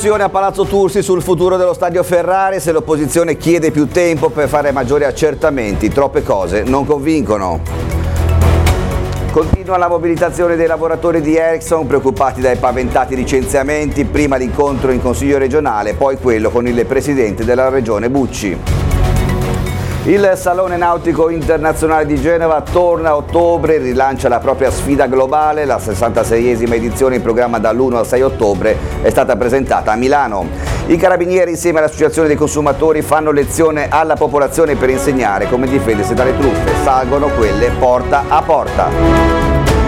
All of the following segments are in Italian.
A Palazzo Tursi sul futuro dello stadio Ferrari, se l'opposizione chiede più tempo per fare maggiori accertamenti, troppe cose non convincono. Continua la mobilitazione dei lavoratori di Ericsson preoccupati dai paventati licenziamenti, prima l'incontro in Consiglio regionale, poi quello con il presidente della regione Bucci. Il Salone Nautico Internazionale di Genova torna a ottobre, rilancia la propria sfida globale, la 66esima edizione in programma dall'1 al 6 ottobre è stata presentata a Milano. I carabinieri insieme all'Associazione dei consumatori fanno lezione alla popolazione per insegnare come difendersi dalle truffe, salgono quelle porta a porta.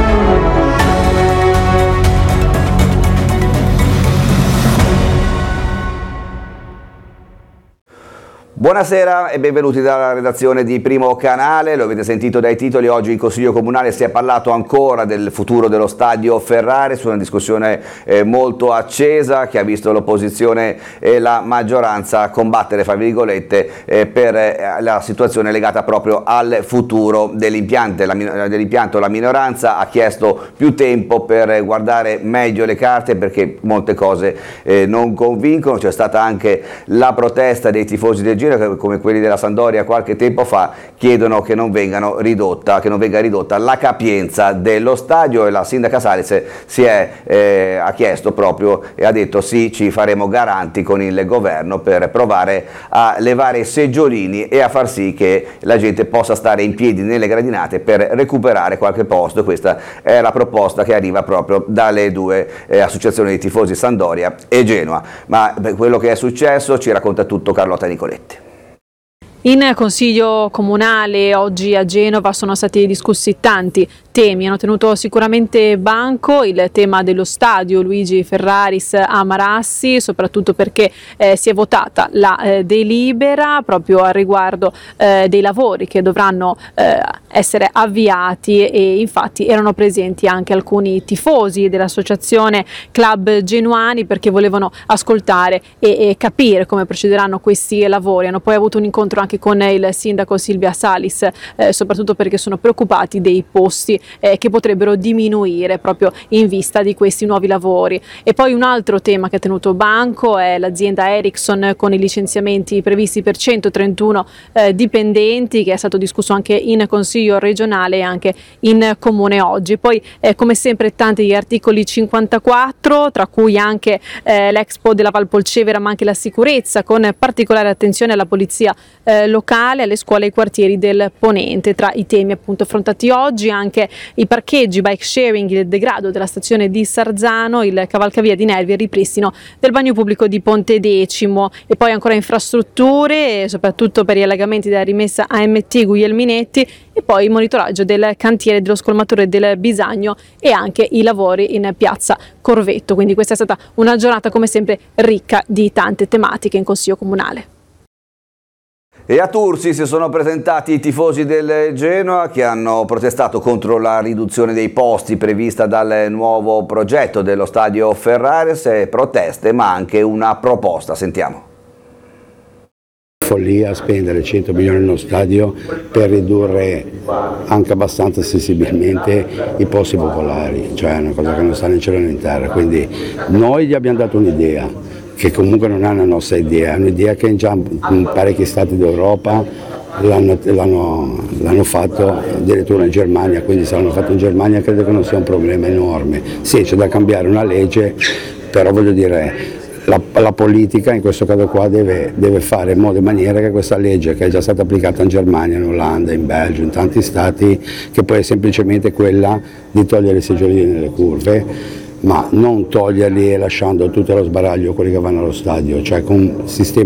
Buonasera e benvenuti dalla redazione di Primo Canale. Lo avete sentito dai titoli, oggi in Consiglio Comunale si è parlato ancora del futuro dello stadio Ferrari, su una discussione molto accesa che ha visto l'opposizione e la maggioranza combattere, fra virgolette, per la situazione legata proprio al futuro dell'impianto. La minoranza ha chiesto più tempo per guardare meglio le carte perché molte cose non convincono. C'è stata anche la protesta dei tifosi del Genoa, come quelli della Sampdoria qualche tempo fa, chiedono che non venga ridotta la capienza dello stadio, e la sindaca Salis ha chiesto proprio e ha detto sì, ci faremo garanti con il governo per provare a levare i seggiolini e a far sì che la gente possa stare in piedi nelle gradinate per recuperare qualche posto. Questa è la proposta che arriva proprio dalle due associazioni di tifosi, Sampdoria e Genoa. Ma quello che è successo ci racconta tutto Carlotta Nicoletti. In Consiglio Comunale oggi a Genova sono stati discussi tanti temi, hanno tenuto sicuramente banco il tema dello stadio Luigi Ferraris a Marassi, soprattutto perché si è votata la delibera proprio a riguardo dei lavori che dovranno essere avviati, e infatti erano presenti anche alcuni tifosi dell'associazione Club Genuani perché volevano ascoltare e capire come procederanno questi lavori. Hanno poi avuto un incontro anche con il sindaco Silvia Salis, soprattutto perché sono preoccupati dei posti che potrebbero diminuire proprio in vista di questi nuovi lavori. E poi un altro tema che ha tenuto banco è l'azienda Ericsson con i licenziamenti previsti per 131 dipendenti, che è stato discusso anche in Consiglio regionale e anche in Comune oggi. Poi come sempre tanti articoli 54, tra cui anche l'Expo della Valpolcevera, ma anche la sicurezza, con particolare attenzione alla polizia locale, alle scuole e ai quartieri del Ponente. Tra i temi appunto affrontati oggi anche i parcheggi, bike sharing, il degrado della stazione di Sarzano, il cavalcavia di Nervi e il ripristino del bagno pubblico di Pontedecimo, e poi ancora infrastrutture, soprattutto per gli allagamenti della rimessa AMT Guglielminetti, e poi il monitoraggio del cantiere dello scolmatore del Bisagno e anche i lavori in piazza Corvetto. Quindi questa è stata una giornata come sempre ricca di tante tematiche in Consiglio Comunale. E a Tursi si sono presentati i tifosi del Genoa che hanno protestato contro la riduzione dei posti prevista dal nuovo progetto dello stadio Ferraris. Proteste ma anche una proposta, sentiamo. Follia a spendere 100 milioni in uno stadio per ridurre anche abbastanza sensibilmente i posti popolari, cioè è una cosa che non sta né in cielo né in terra. Quindi noi gli abbiamo dato un'idea che comunque non è una nostra idea, è un'idea che già in parecchi stati d'Europa l'hanno fatto, addirittura in Germania, quindi se l'hanno fatto in Germania credo che non sia un problema enorme. Sì, c'è da cambiare una legge, però voglio dire, la politica in questo caso qua deve fare in modo e maniera che questa legge, che è già stata applicata in Germania, in Olanda, in Belgio, in tanti stati, che poi è semplicemente quella di togliere i seggiolini nelle curve, ma non toglierli e lasciando tutto lo sbaraglio quelli che vanno allo stadio, cioè con un sistema